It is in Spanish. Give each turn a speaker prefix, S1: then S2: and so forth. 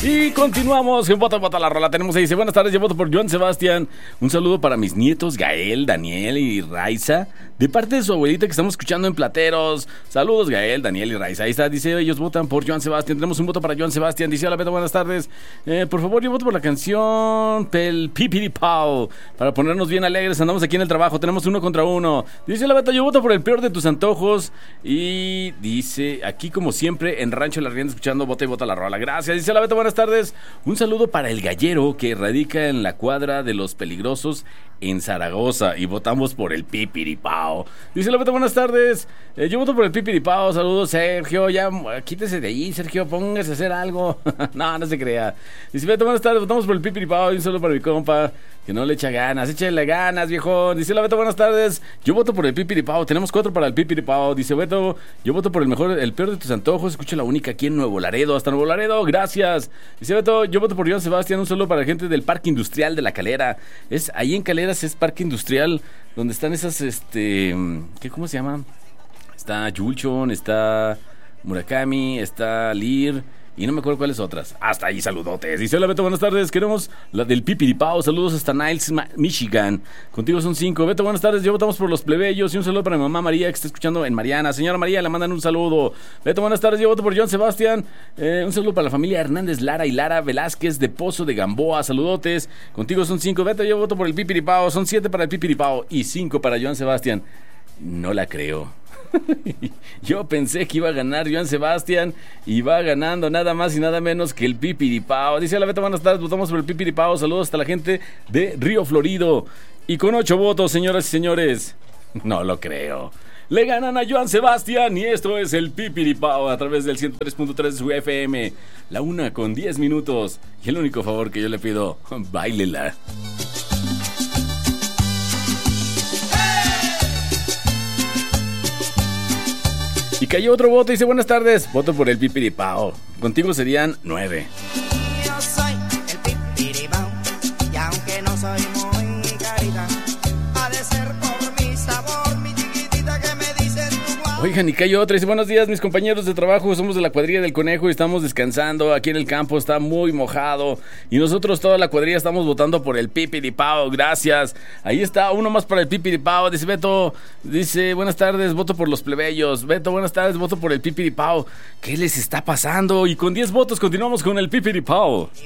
S1: Y continuamos en Bota Bota la Rola. Tenemos ahí, dice, buenas tardes, yo voto por Joan Sebastián. Un saludo para mis nietos Gael, Daniel y Raiza, de parte de su abuelita que estamos escuchando en Plateros. Saludos Gael, Daniel y Raiza. Ahí está, dice, ellos votan por Joan Sebastián. Tenemos un voto para Joan Sebastián. Dice, hola Beto, buenas tardes. Por favor, yo voto por la canción Pel Pipiri Pau, para ponernos bien alegres. Andamos aquí en el trabajo, tenemos 1 contra 1. Dice, hola Beto, yo voto por el peor de tus antojos. Y dice, aquí como siempre en Rancho La Rienda escuchando Bota y Bota la Rola. Gracias. Dice, hola Beto, buenas tardes. Un saludo para el gallero que radica en la cuadra de Los Peligrosos en Zaragoza y votamos por el Pipiripao. Dice la Beto, buenas tardes. Yo voto por el Pipiripao. Saludos, Sergio. Ya quítese de ahí, Sergio. Póngase a hacer algo. No se crea. Dice Beto, buenas tardes. Votamos por el Pipiripao. Y un saludo para mi compa que no le echa ganas. Échale ganas, viejo. Dice la Beto, buenas tardes. Yo voto por el Pipiripao. Tenemos 4 para el Pipiripao. Dice Beto, yo voto por el peor de tus antojos. Escucha la única aquí en Nuevo Laredo. Hasta Nuevo Laredo. Gracias. Dice Beto, yo voto por Joan Sebastián. Un saludo para la gente del Parque Industrial de La Calera. Es ahí en Caleras, es Parque Industrial donde están esas, ¿cómo se llama? Está Yulchon, está Murakami, está Lear y no me acuerdo cuáles otras. Hasta ahí, saludotes. Dice, hola Beto, buenas tardes. Queremos la del Pipiripao. Saludos hasta Niles, Michigan. Contigo son 5. Beto, buenas tardes. Yo votamos por los plebeyos. Y un saludo para mi mamá María, que está escuchando en Mariana. Señora María, le mandan un saludo. Beto, buenas tardes. Yo voto por Joan Sebastián. Un saludo para la familia Hernández Lara y Lara Velázquez de Pozo de Gamboa. Saludotes. Contigo son 5. Beto, yo voto por el Pipiripao. Son 7 para el Pipiripao y 5 para Joan Sebastián. No la creo. Yo pensé que iba a ganar Joan Sebastián y va ganando nada más y nada menos que el Pipiripao. Dice la Beto, buenas tardes, votamos por el Pipiripao. Saludos hasta la gente de Río Florido. Y con 8 votos, señoras y señores, no lo creo, le ganan a Joan Sebastián. Y esto es el Pipiripao a través del 103.3 de su FM. La 1:10. Y el único favor que yo le pido, báilela. Y cayó otro voto y dice, buenas tardes, voto por el Pipiripao. Contigo serían 9.
S2: Yo soy el Pipiripao, y aunque no soy muy carita, ha de ser por mi sabor, mi chiquitita que me dicen tu guau.
S1: Oigan, y cayó otra. Dice, buenos días, mis compañeros de trabajo. Somos de la cuadrilla del Conejo y estamos descansando. Aquí en el campo está muy mojado. Y nosotros, toda la cuadrilla, estamos votando por el Pipiripao. Gracias. Ahí está, uno más para el Pipiripao. Dice Beto, dice, buenas tardes, voto por los plebeyos. Beto, buenas tardes, voto por el Pipiripao. ¿Qué les está pasando? Y con 10 votos continuamos con el Pipiripao.